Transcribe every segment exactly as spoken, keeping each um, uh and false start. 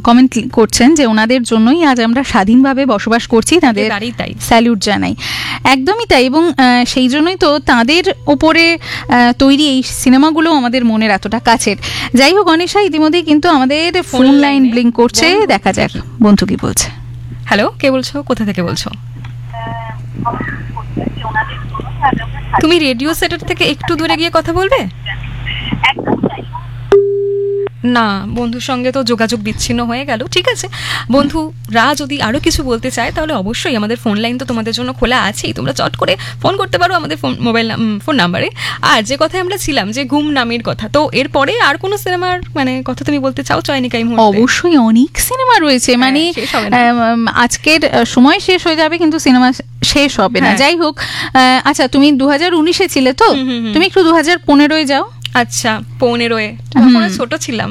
Comment করছেন যে ওনাদের জন্যই আজ আমরা স্বাধীনভাবে বসবাস করছি, তাদের তাই স্যালিউট জানাই। একদমই তাই, এবং সেই জন্যই তো তাদের ওপরে তৈরি এই সিনেমাগুলো আমাদের মনের এতটা কাছের। যাই হোক গণেশা, ইতিমধ্যে কিন্তু আমাদের ফোন লাইন ব্লিঙ্ক করছে, দেখা যাক বন্ধু কি বলছে। হ্যালো, কে বলছো, কোথা থেকে বলছো? তুমি রেডিও সেটের থেকে একটু দূরে গিয়ে কথা বলবে? না, বন্ধুর সঙ্গে তো যোগাযোগ বিচ্ছিন্ন হয়ে গেল। ঠিক আছে বন্ধুরা, যদি আরও কিছু বলতে চায় তাহলে অবশ্যই আমাদের ফোন লাইন তো তোমাদের জন্য খোলা আছেই, তোমরা চট করে ফোন করতে পারো আমাদের ফোন মোবাইল ফোন নাম্বারে। আর যে কথায় আমরা ছিলাম যে ঘুম নামের কথা, তো এরপরে আর কোনো সিনেমার মানে কথা তুমি বলতে চাও চয়নিকা? অবশ্যই অনেক সিনেমা রয়েছে, মানে আজকের সময় শেষ হয়ে যাবে কিন্তু সিনেমা শেষ হবে না। যাই হোক, আচ্ছা তুমি দু হাজার উনিশে ছিলে তো, তুমি একটু দু হাজার পনেরোয় যাও। আচ্ছা, পনেরোয় ছোট ছিলাম।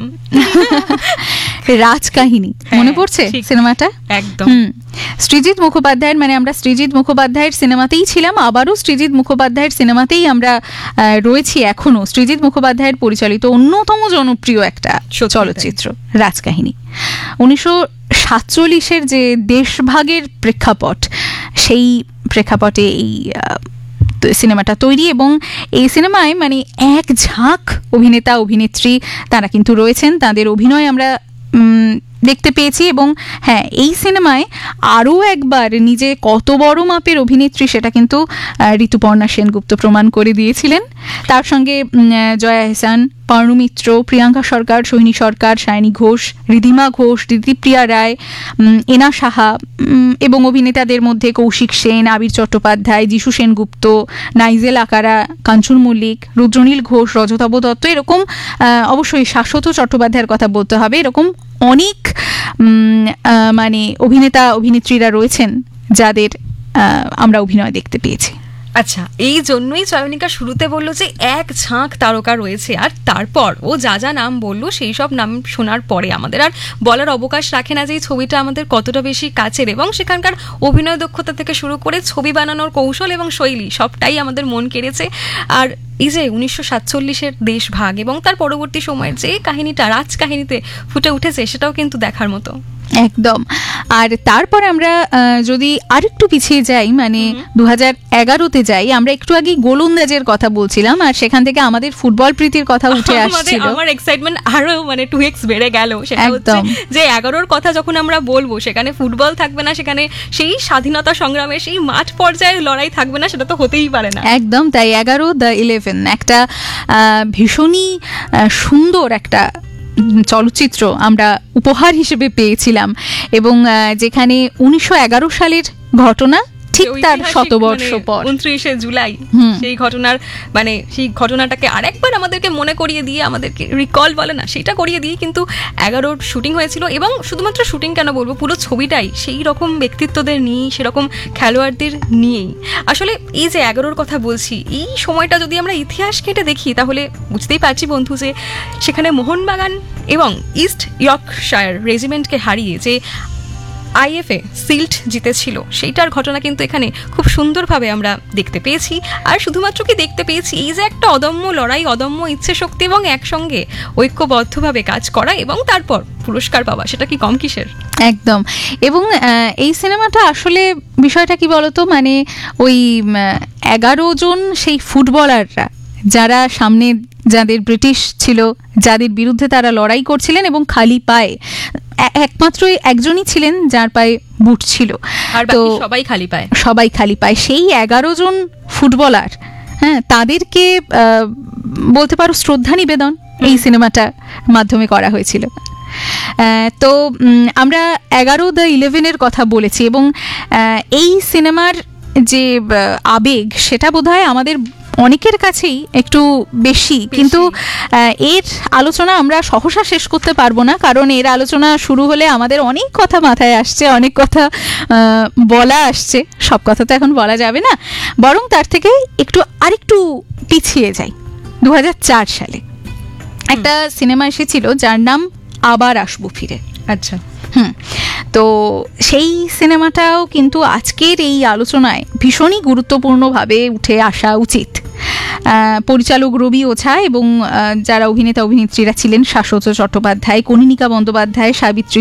রাজকাহিনী মনে পড়ছে সিনেমাটা? একদম। সৃজিত মুখোপাধ্যায়ের, মানে আমরা সৃজিত মুখোপাধ্যায়ের সিনেমাতেই ছিলাম, আবারও সৃজিত মুখোপাধ্যায়ের সিনেমাতেই আমরা রয়েছি এখনো। সৃজিত মুখোপাধ্যায়ের পরিচালিত অন্যতম জনপ্রিয় একটা চলচ্চিত্র রাজকাহিনী। উনিশশো সাতচল্লিশের যে দেশভাগের প্রেক্ষাপট, সেই প্রেক্ষাপটে এই সিনেমাটা তৈরি, এবং এই সিনেমায় মানে এক ঝাঁক অভিনেতা অভিনেত্রী তারা কিন্তু রয়েছেন, তাদের অভিনয় আমরা দেখতে পেয়েছি। এবং হ্যাঁ, এই সিনেমায় আরও একবার নিজে কত বড় মাপের অভিনেত্রী সেটা কিন্তু ঋতুপর্ণা সেনগুপ্ত প্রমাণ করে দিয়েছিলেন। তার সঙ্গে জয়া এহসান, পার্ণু মিত্র, প্রিয়াঙ্কা সরকার, সোহিনী সরকার, সায়নী ঘোষ, রিধিমা ঘোষ, দিতিপ্রিয়া রায়, এনা সাহা, এবং অভিনেতাদের মধ্যে কৌশিক সেন, আবির চট্টোপাধ্যায়, যিশু সেনগুপ্ত, নাইজেল আকারা, কাঞ্চন মল্লিক, রুদ্রনীল ঘোষ, রজতাভ দত্ত, এরকম অবশ্যই শাশ্বত চট্টোপাধ্যায়ের কথা বলতে হবে, এরকম অনেক মানে অভিনেতা অভিনেত্রীরা রয়েছেন যাদের আমরা অভিনয় দেখতে পেয়েছি। আচ্ছা, এই জন্যই চয়নিকা শুরুতে বললো যে এক ঝাঁক তারকা রয়েছে, আর তারপর ও যা যা নাম বললো সেই সব নাম শোনার পরে আমাদের আর বলার অবকাশ রাখে না যে এই ছবিটা আমাদের কতটা বেশি কাছের, এবং সেখানকার অভিনয় দক্ষতা থেকে শুরু করে ছবি বানানোর কৌশল এবং শৈলী সবটাই আমাদের মন কেড়েছে। আর এই যে উনিশশো সাতচল্লিশের দেশভাগ এবং তার পরবর্তী সময়ের যে কাহিনীটা রাজকাহিনীতে ফুটে উঠেছে সেটাও কিন্তু দেখার মতো। একদম। আর তারপর আমরা যদি আরেকটু পিছিয়ে যাই, মানে দু হাজার এগারোতে যাই, আমরা একটু আগে গোলন্দাজের কথা বলছিলাম, আর সেখান থেকে আমাদের ফুটবল প্রীতির কথা উঠে আসছিল। আমার এক্সাইটমেন্ট আরো মানে টু এক্স বেড়ে গেল। সেটা হচ্ছে যে এগারোর কথা যখন আমরা বলবো সেখানে ফুটবল থাকবে না, সেখানে সেই স্বাধীনতা সংগ্রামের সেই মাঠ পর্যায়ে লড়াই থাকবে না, সেটা তো হতেই পারে না। একদম তাই। এগারো দ্য ইলেভেন একটা ভীষণই সুন্দর একটা চলচ্চিত্র আমরা উপহার হিসেবে পেয়েছিলাম, এবং যেখানে উনিশশো এগারো সালের ঘটনা ঠিক তার শতবর্ষ পর উনত্রিশে জুলাই সেই ঘটনার মানে সেই ঘটনাটাকে আরেকবার আমাদেরকে মনে করিয়ে দিয়ে, আমাদেরকে রিকল বলে না সেটা করিয়ে দিয়ে কিন্তু এগারোর শুটিং হয়েছিল। এবং শুধুমাত্র শুটিং কেন বলবো, পুরো ছবিটাই সেই রকম ব্যক্তিত্বদের নিয়েই, সেরকম খেলোয়াড়দের নিয়েই। আসলে এই যে এগারোর কথা বলছি, এই সময়টা যদি আমরা ইতিহাস কেটে দেখি তাহলে বুঝতেই পারছি বন্ধু যে সেখানে মোহনবাগান এবং ইস্ট ইয়র্কশায়ার রেজিমেন্টকে হারিয়ে যে আইএফএ সিল্ট জিতেছিল সেইটার ঘটনা কিন্তু এখানে খুব সুন্দরভাবে আমরা দেখতে পেয়েছি। আর শুধুমাত্র কি দেখতে পেয়েছি, এই যে একটা অদম্য লড়াই, অদম্য ইচ্ছে শক্তি এবং একসঙ্গে ঐক্যবদ্ধভাবে কাজ করা এবং তারপর পুরস্কার পাওয়া, সেটা কি কম কিসের? একদম। এবং এই সিনেমাটা আসলে বিষয়টা কি বলতো, মানে ওই এগারো জন সেই ফুটবলাররা যারা সামনে, যাদের ব্রিটিশ ছিল, যাদের বিরুদ্ধে তারা লড়াই করছিলেন, এবং খালি পায়ে, একমাত্র একজনই ছিলেন যার পায়ে বুট ছিল, আর বাকি সবাই খালি পায়ে, সবাই খালি পায়ে। সেই এগারো জন ফুটবলার, হ্যাঁ, তাদেরকে বলতে পারো শ্রদ্ধা নিবেদন এই সিনেমাটার মাধ্যমে করা হয়েছিল। তো আমরা এগারো দ্য ইলেভেনের কথা বলেছি, এবং এই সিনেমার যে আবেগ সেটা বোধহয় আমাদের অনেকের কাছেই একটু বেশি, কিন্তু এর আলোচনা আমরা সহসা শেষ করতে পারবো না, কারণ এর আলোচনা শুরু হলে আমাদের অনেক কথা মাথায় আসছে, অনেক কথা বলা আসছে, সব কথা তো এখন বলা যাবে না, বরং তার থেকে একটু আরেকটু পিছিয়ে যাই। দু হাজার চার সালে একটা সিনেমা এসেছিল যার নাম আবার আসবো ফিরে। আচ্ছা, হুম, তো সেই সিনেমাটাও কিন্তু আজকের এই আলোচনায় ভীষণই গুরুত্বপূর্ণভাবে উঠে আসা উচিত। পরিচালক রবি ওঝা এবং যারা অভিনেতা অভিনেত্রীরা ছিলেন, শাশ্বত চট্টোপাধ্যায়, কনীনিকা বন্দ্যোপাধ্যায়, সাবিত্রী